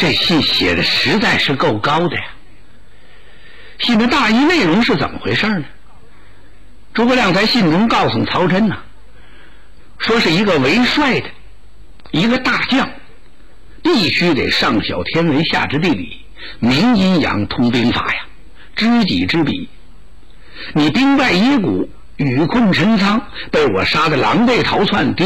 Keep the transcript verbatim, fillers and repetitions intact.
这信写的实在是够高的呀。信的大意内容是怎么回事呢？诸葛亮在信中告诉曹真呐、啊，说是一个为帅的一个大将，必须得上晓天文，下知地理，明阴阳，通兵法呀，知己知彼。你兵败野谷，雨困陈仓，被我杀得狼狈逃窜，